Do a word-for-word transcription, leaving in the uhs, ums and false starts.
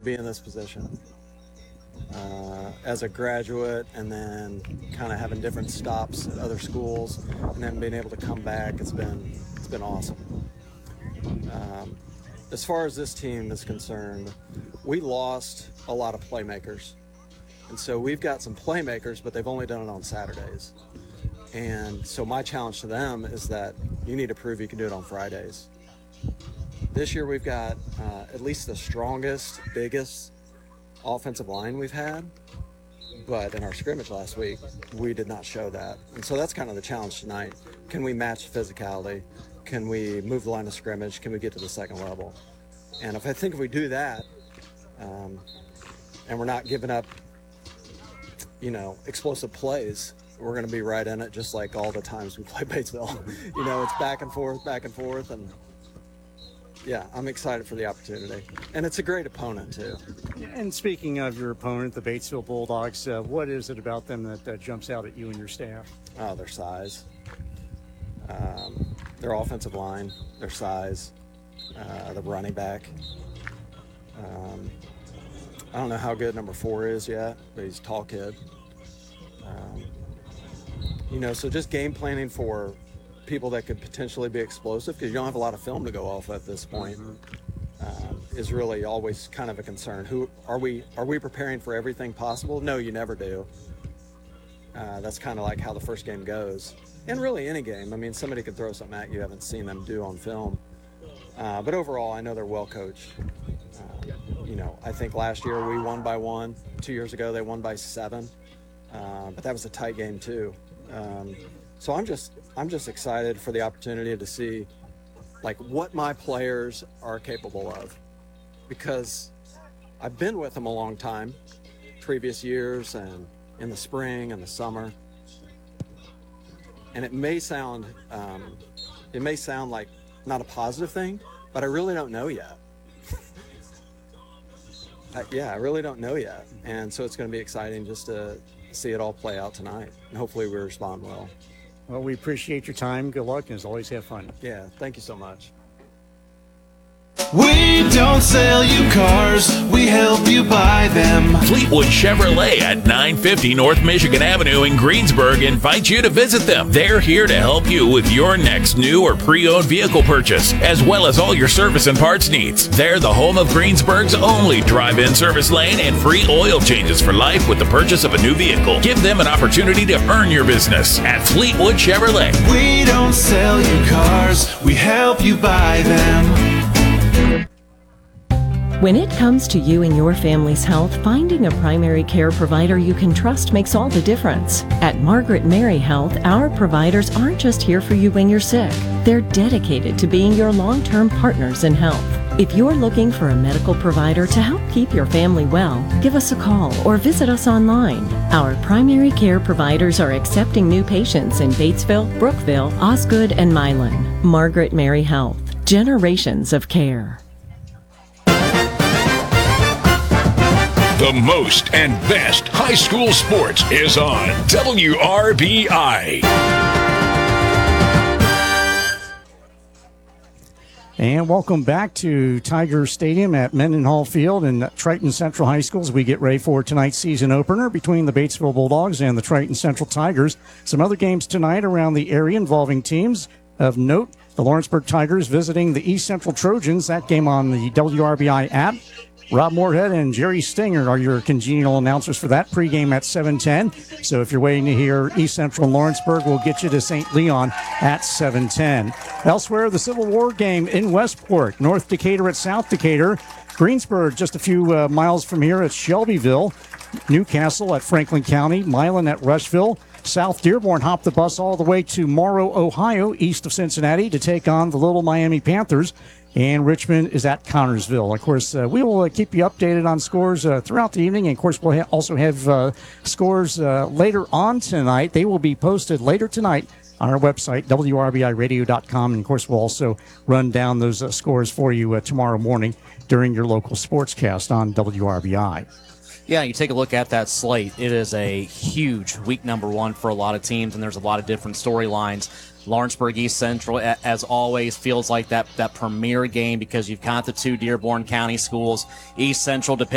be in this position. Uh, as a graduate, and then kind of having different stops at other schools, and then being able to come back, it's been it's been awesome. Um, as far as this team is concerned, we lost a lot of playmakers, and so we've got some playmakers, but they've only done it on Saturdays. And so my challenge to them is that you need to prove you can do it on Fridays. This year we've got uh, at least the strongest, biggest offensive line we've had, but in our scrimmage last week, we did not show that. And so that's kind of the challenge tonight. Can we match physicality? Can we move the line of scrimmage? Can we get to the second level? And if I think if we do that, um, and we're not giving up, you know, explosive plays, we're going to be right in it, just like all the times we play Batesville. You know, it's back and forth, back and forth, and yeah, I'm excited for the opportunity. And it's a great opponent, too. And speaking of your opponent, the Batesville Bulldogs, uh, what is it about them that, that jumps out at you and your staff? Oh, their size. Um, their offensive line, their size, uh, the running back. Um, I don't know how good number four is yet, but he's a tall kid. Um, you know, so just game planning for people that could potentially be explosive, because you don't have a lot of film to go off at this point, um, is really always kind of a concern. Who are we? Are we preparing for everything possible? No, you never do. Uh, that's kind of like how the first game goes, and really any game. I mean, somebody could throw something at you you haven't seen them do on film. Uh, but overall, I know they're well coached. Uh, you know, I think last year we won by one. Two years ago they won by seven, uh, but that was a tight game too. Um, so I'm just I'm just excited for the opportunity to see like what my players are capable of, because I've been with them a long time, previous years and in the spring and the summer. And it may sound um, it may sound like not a positive thing, but I really don't know yet. I, yeah, I really don't know yet. And so it's going to be exciting just to see it all play out tonight. And hopefully we respond well. Well, we appreciate your time. Good luck, and as always, have fun. Yeah, thank you so much. We don't sell you cars, we help you buy them. Fleetwood Chevrolet at nine fifty North Michigan Avenue in Greensburg invites you to visit them. They're here to help you with your next new or pre-owned vehicle purchase, as well as all your service and parts needs. They're the home of Greensburg's only drive-in service lane and free oil changes for life with the purchase of a new vehicle. Give them an opportunity to earn your business at Fleetwood Chevrolet. We don't sell you cars, we help you buy them. When it comes to you and your family's health, finding a primary care provider you can trust makes all the difference. At Margaret Mary Health, our providers aren't just here for you when you're sick. They're dedicated to being your long-term partners in health. If you're looking for a medical provider to help keep your family well, give us a call or visit us online. Our primary care providers are accepting new patients in Batesville, Brookville, Osgood, and Milan. Margaret Mary Health. Generations of care. The most and best high school sports is on W R B I. And welcome back to Tiger Stadium at Mendenhall Field in Triton Central High School as we get ready for tonight's season opener between the Batesville Bulldogs and the Triton Central Tigers. Some other games tonight around the area involving teams of note. The Lawrenceburg Tigers visiting the East Central Trojans. That game on the W R B I app. Rob Moorhead and Jerry Stinger are your congenial announcers for that pregame at seven ten. So if you're waiting to hear East Central and Lawrenceburg, we'll get you to Saint Leon at seven ten. Elsewhere, the Civil War game in Westport, North Decatur at South Decatur, Greensburg just a few uh, miles from here at Shelbyville, Newcastle at Franklin County, Milan at Rushville, South Dearborn hopped the bus all the way to Morrow, Ohio, east of Cincinnati, to take on the Little Miami Panthers. And Richmond is at Connorsville. Of course, uh, we will uh, keep you updated on scores uh, throughout the evening. And, of course, we'll ha- also have uh, scores uh, later on tonight. They will be posted later tonight on our website, W R B I radio dot com. And, of course, we'll also run down those uh, scores for you uh, tomorrow morning during your local sportscast on W R B I. Yeah, you take a look at that slate. It is a huge week number one for a lot of teams, and there's a lot of different storylines. Lawrenceburg East Central, as always, feels like that, that premier game because you've got the two Dearborn County schools. East Central, depending